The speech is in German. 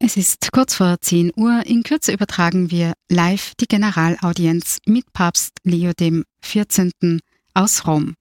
Es ist kurz vor 10 Uhr. In Kürze übertragen wir live die Generalaudienz mit Papst Leo XIV. Aus Rom.